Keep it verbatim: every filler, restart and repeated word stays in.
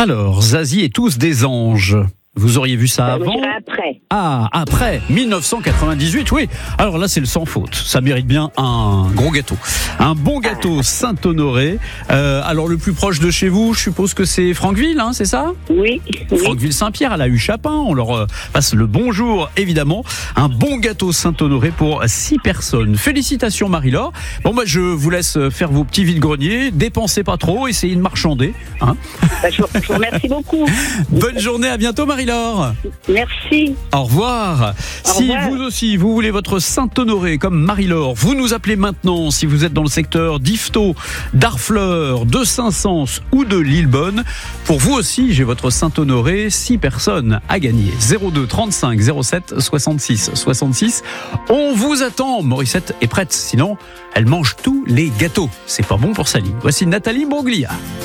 Alors, Zazie et tous des anges. Vous auriez vu ça Ben, avant ? je dirais après. Ah, après, dix-neuf cent quatre-vingt-dix-huit, oui. Alors là, c'est le sans faute. Ça mérite bien un gros gâteau. Un bon gâteau Ah. Saint-Honoré. Euh, alors, le plus proche de chez vous, je suppose que c'est Franqueville, hein, c'est ça ? Oui, oui. Franqueville-Saint-Pierre, à la Huchapin. On leur euh, passe le bonjour, évidemment. Un bon gâteau Saint-Honoré pour six personnes. Félicitations, Marie-Laure. Bon, bah, je vous laisse faire vos petits vides-greniers. Dépensez pas trop, essayez de marchander. Hein. Ben, je, vous, je vous remercie beaucoup. Bonne journée, à bientôt, Marie-Laure. Merci. Au revoir. Au Si revoir. vous aussi, vous voulez votre Saint-Honoré comme Marie-Laure, vous nous appelez maintenant si vous êtes dans le secteur d'Yvetot, d'Harfleur, de Saint-Saëns ou de Lillebonne. Pour vous aussi, j'ai votre Saint-Honoré, six personnes à gagner. zéro deux trente-cinq zéro sept soixante-six soixante-six. On vous attend. Morissette est prête, sinon elle mange tous les gâteaux. C'est pas bon pour Sally. Voici Nathalie Broglia.